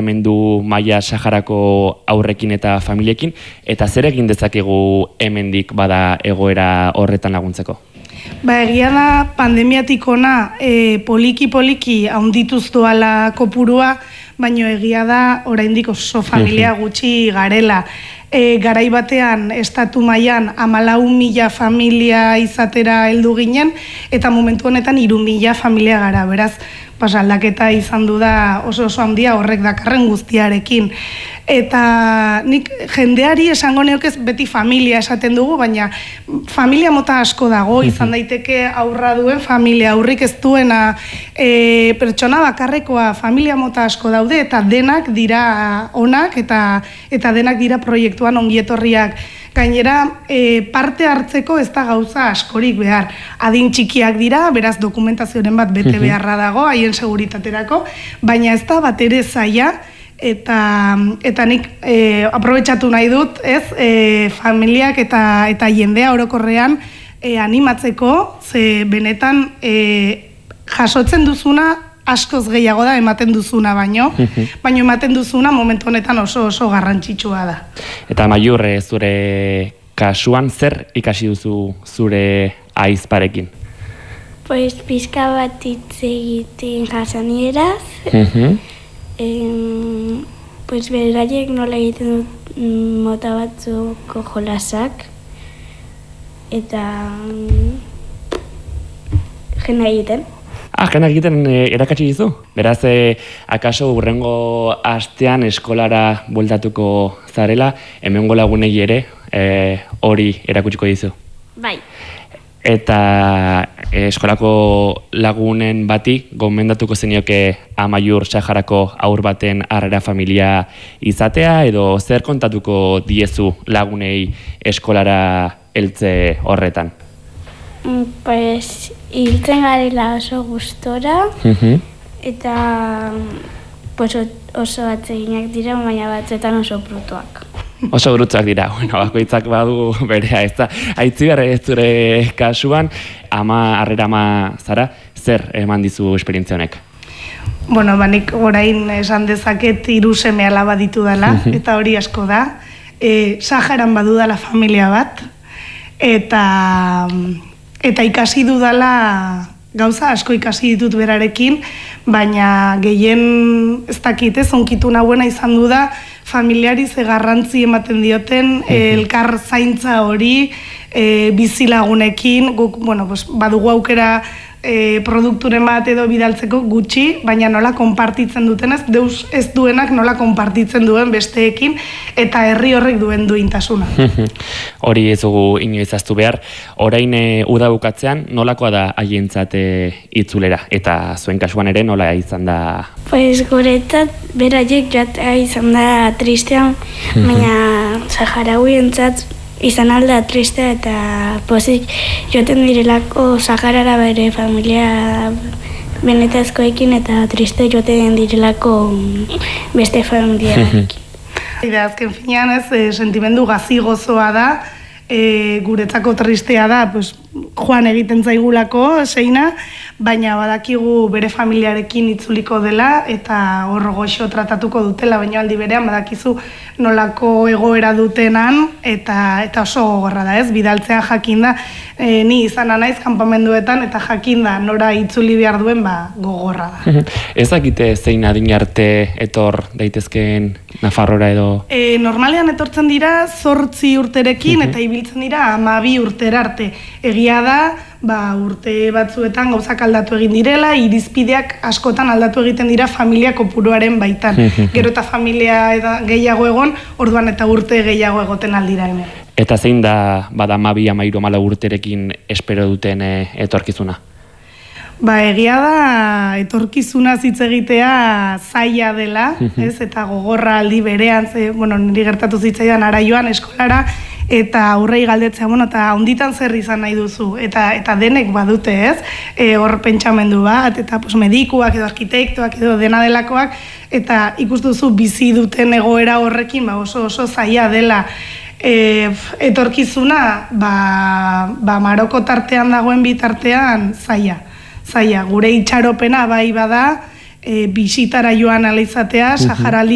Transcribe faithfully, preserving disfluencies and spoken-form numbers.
mugimendu maila Saharako aurrekin eta familiekin, eta zer egin dezakegu hemendik bada egoera horretan laguntzeko? Ba, egia da pandemiatik ona e, poliki-poliki haundituz doala kopurua, baino egia da oraindik oso familia gutxi garela. E, garai batean estatu mailan hamalau mila familia izatera heldu ginen, eta momentu honetan hiru mila familia gara, beraz, pas, aldaketa izan du da oso oso handia horrek dakarren guztiarekin. Eta nik jendeari esango neokez beti familia esaten dugu, baina familia mota asko dago, izan daiteke aurra duen familia, aurrik ez duena e, pertsona bakarrekoa familia mota asko daude, eta denak dira onak, eta, eta denak dira proiektuan ongietorriak. Gainera, e, parte hartzeko ez da gauza askorik behar. Adin txikiak dira, beraz dokumentazioaren bat bete beharra dago, haien seguritaterako, baina ez da bat ere zaila, eta eta nik e, aprobetxatu nahi dut, ez, e, familiak eta eta jendea orokorrean e, animatzeko, ze benetan e, jasotzen duzuna askoz gehiago da ematen duzuna baino, baino ematen duzuna momentu honetan oso oso garrantzitsua da. Eta Maiur, zure kasuan zer ikasi duzu zure aizparekin? Pues pizka bat hitz egiten jasanieraz, em, pues beraiek nola egiten dut mota batzuko jolasak, eta jena egiten. Ah, jena egiten e, erakatsi dizu? Beraz, e, akaso hurrengo astean eskolara bueltatuko zarela, hemengo lagunei ere e, hori erakutsiko dizu? Bai. Eta eskolako lagunen bati gomendatuko zenioke Amaiur Saharako aur baten harrera familia izatea, edo zer kontatuko diezu lagunei eskolara heltze horretan? Pues hiltzen garela oso gustora, eta pues, oso atseginak dira, baina batzuetan oso brutuak. Oso brutzak dira, bueno, bakoitzak badu berea, ez da. Aitziber, ez zure kasuan, ama, harrera ama zara, zer eman dizu esperientzia honek? Bueno, banik orain esan dezaket hiru seme alaba ditu dela, eta hori asko da. E, Saharan badu dela familia bat, eta, eta ikasi dudala gauza asko ikasi ditut berarekin, baina gehien ez dakit ez, onkitu nahuena izan du da, familiari ze garrantzi ematen dioten, elkar zaintza hori, e, bizilagunekin, guk, bueno, pues, badugu aukera e, produkturen bat edo bidaltzeko gutxi, baina nola konpartitzen dutenez, deus ez duenak nola konpartitzen duen besteekin, eta herri horrek duen duintasuna. Hori ez dugu inoiz ahaztu behar, orain e, uda bukatzean nolakoa da haientzat e, itzulera, eta zuen kasuan ere nola izan da? Pues guretzat beraiek joatea izan da tristean, baina saharauientzat izan alda tristea eta pozik joaten direlako Saharara bere familia benetazkoekin eta triste joaten direlako beste familiarekin. Eta azken finean ez, e, sentimendu gazi gozoa da, e, guretzako tristea da, pues, joan egiten zaigulako, zeina, baina badakigu bere familiarekin itzuliko dela, eta hor goxo tratatuko dutela, baina aldi berean badakizu nolako egoera dutenan, eta eta oso gogorra da, ez? Bidaltzea jakinda, e, ni izana naiz kanpamenduetan, eta jakinda nora itzuli behar duen, ba, gogorra da. Ez dakite zein adin arte etor daitezkeen Nafarrora edo? E, normalean etortzen dira zortzi urterekin, eta ibiltzen dira hamabi urtera arte. Egia da, ba, urte batzuetan gauzak aldatu egin direla, irizpideak askotan aldatu egiten dira familia kopuruaren baitan. Gero eta familia eda, gehiago egon, orduan eta urte gehiago egoten aldira hemen. Eta zein da, bada hamabi, hamahiru, hamalau urterekin espero duten e, etorkizuna? Ba, egia da, etorkizuna hitz egitea zaila dela, ez? Eta gogorra aldi berean, ze, bueno, niri gertatu zitzaidan Araioan eskolara, eta aurrei galdetzea, bueno, eta honditan zer izan nahi duzu, eta eta denek badute, ez? E, hor pentsamendu bat, eta pues, medikuak edo arkitektoak edo dena delakoak, eta ikustuzu bizi duten egoera horrekin, ba, oso oso zaila dela. E, etorkizuna, ba, ba, Maroko tartean dagoen bitartean zaila. Zaila, gure itxaropena bai bada, e, bisitara joan alizatea, Sahara